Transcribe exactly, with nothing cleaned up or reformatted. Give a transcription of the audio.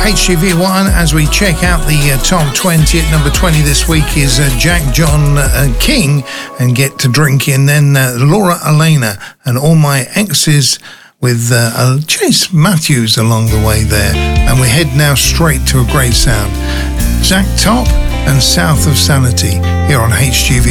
H G V one as we check out the uh, top twenty. At number twenty this week is uh, Jack John uh, King and Get to Drinking. Then uh, Laura Elena and All My Exes with uh, uh, Chase Matthews along the way there. And we head now straight to a great sound. Zach Top and South of Sanity here on H G V.